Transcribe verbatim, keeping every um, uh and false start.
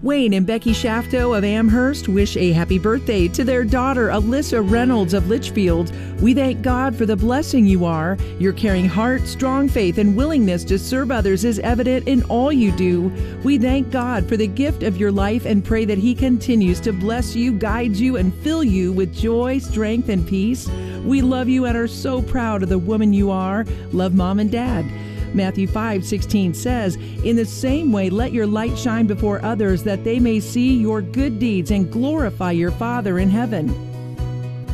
Wayne and Becky Shafto of Amherst wish a happy birthday to their daughter, Alyssa Reynolds of Litchfield. We thank God for the blessing you are. Your caring heart, strong faith, and willingness to serve others is evident in all you do. We thank God for the gift of your life and pray that He continues to bless you, guide you, and fill you with joy, strength, and peace. We love you and are so proud of the woman you are. Love, Mom and Dad. Matthew five sixteen says, "In the same way, let your light shine before others, that they may see your good deeds and glorify your Father in heaven."